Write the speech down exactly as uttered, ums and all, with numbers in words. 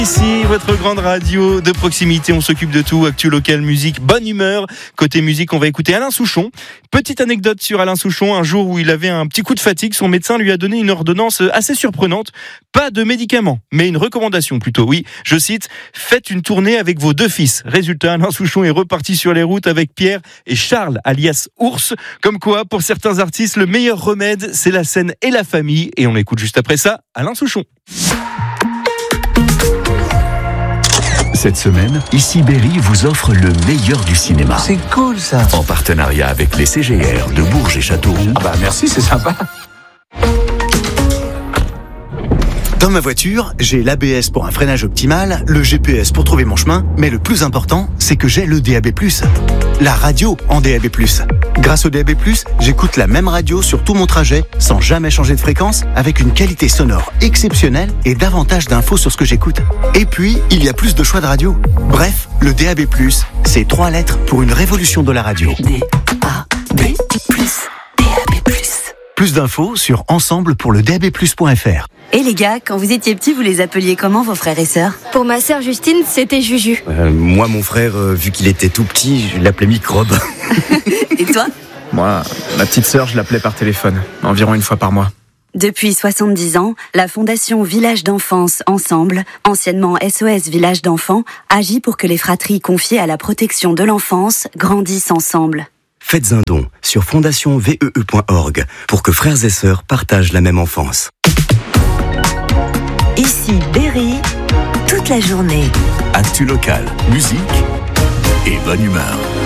Ici, votre grande radio de proximité, on s'occupe de tout, actu local, musique, bonne humeur. Côté musique, on va écouter Alain Souchon. Petite anecdote sur Alain Souchon, un jour où il avait un petit coup de fatigue, son médecin lui a donné une ordonnance assez surprenante. Pas de médicaments, mais une recommandation plutôt. Oui, je cite, faites une tournée avec vos deux fils. Résultat, Alain Souchon est reparti sur les routes avec Pierre et Charles, alias Ours. Comme quoi, pour certains artistes, le meilleur remède, c'est la scène et la famille. Et on écoute juste après ça, Alain Souchon. Cette semaine, Ici Berry vous offre le meilleur du cinéma. C'est cool ça. En partenariat avec les C G R de Bourges et Châteauroux. Ah bah merci, c'est sympa. Dans ma voiture, j'ai l'A B S pour un freinage optimal, le G P S pour trouver mon chemin, mais le plus important, c'est que j'ai le D A B plus. La radio en D A B plus. Grâce au D A B plus, j'écoute la même radio sur tout mon trajet, sans jamais changer de fréquence, avec une qualité sonore exceptionnelle et davantage d'infos sur ce que j'écoute. Et puis, il y a plus de choix de radio. Bref, le D A B plus, c'est trois lettres pour une révolution de la radio. D A B plus, D A B plus. Plus d'infos sur ensemble pour le D A B plus point F R. Et les gars, quand vous étiez petits, vous les appeliez comment vos frères et sœurs? Pour ma sœur Justine, c'était Juju. Euh, moi, mon frère, euh, vu qu'il était tout petit, je l'appelais Microbe. Et toi? Moi, ma petite sœur, je l'appelais par téléphone, environ une fois par mois. Depuis soixante-dix ans, la Fondation Village d'Enfance Ensemble, anciennement S O S Village d'Enfants, agit pour que les fratries confiées à la protection de l'enfance grandissent ensemble. Faites un don sur fondation V E E point org pour que frères et sœurs partagent la même enfance. Ici Berry, toute la journée. Actu local, musique et bonne humeur.